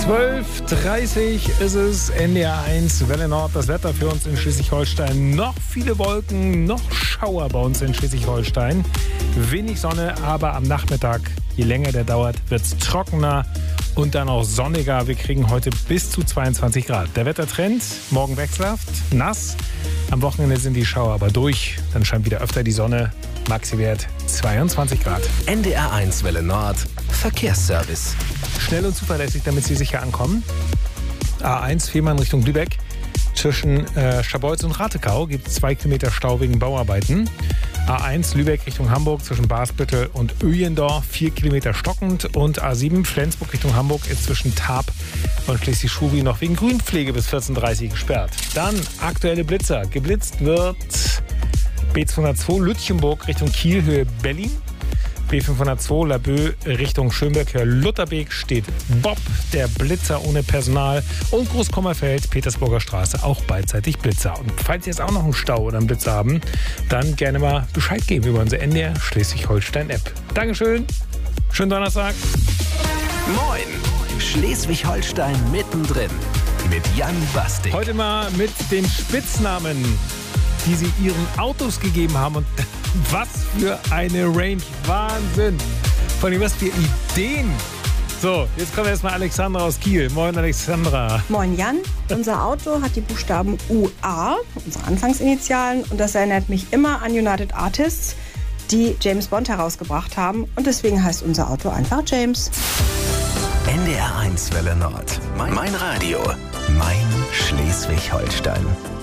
12:30 ist es, NDR 1, Welle Nord, das Wetter für uns in Schleswig-Holstein. Noch viele Wolken, noch Schauer bei uns in Schleswig-Holstein. Wenig Sonne, aber am Nachmittag, je länger der dauert, wird es trockener und dann auch sonniger. Wir kriegen heute bis zu 22 Grad. Der Wettertrend, morgen wechselhaft, nass. Am Wochenende sind die Schauer aber durch. Dann scheint wieder öfter die Sonne. Maxi-Wert 22 Grad. NDR 1 Welle Nord, Verkehrsservice. Schnell und zuverlässig, damit Sie sicher ankommen. A1 Fehmarn Richtung Lübeck. Zwischen Scharbeutz und Ratekau gibt es 2 Kilometer Stau wegen Bauarbeiten. A1 Lübeck Richtung Hamburg zwischen Basbüttel und Öjendorf 4 Kilometer stockend. Und A7 Flensburg Richtung Hamburg ist zwischen Tarp und Schleswig-Schubi noch wegen Grünpflege bis 14:30 Uhr gesperrt. Dann aktuelle Blitzer. Geblitzt wird B202 Lütchenburg Richtung Kiel, Höhe Berlin. B502 Laboe Richtung Schönberg, Höhe Lutherbeek steht Bob, der Blitzer ohne Personal. Und Großkommerfeld, Petersburger Straße, auch beidseitig Blitzer. Und falls Sie jetzt auch noch einen Stau oder einen Blitzer haben, dann gerne mal Bescheid geben über unsere NDR Schleswig-Holstein-App. Dankeschön, schönen Donnerstag. Moin, Schleswig-Holstein mittendrin mit Jan Bastik. Heute mal mit den Spitznamen, die sie ihren Autos gegeben haben. Und was für eine Range. Wahnsinn. Vor allem was für Ideen. So, jetzt kommt erstmal Alexandra aus Kiel. Moin, Alexandra. Moin, Jan. Unser Auto hat die Buchstaben UA, unsere Anfangsinitialen. Und das erinnert mich immer an United Artists, die James Bond herausgebracht haben. Und deswegen heißt unser Auto einfach James. NDR 1 Welle Nord. Mein Radio. Mein Schleswig-Holstein.